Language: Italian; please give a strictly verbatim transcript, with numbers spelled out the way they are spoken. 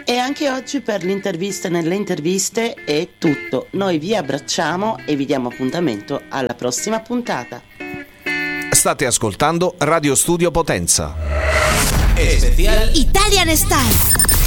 E anche oggi per l'intervista nelle interviste è tutto. Noi vi abbracciamo e vi diamo appuntamento alla prossima puntata. State ascoltando Radio Studio Potenza. Especial Italian Style.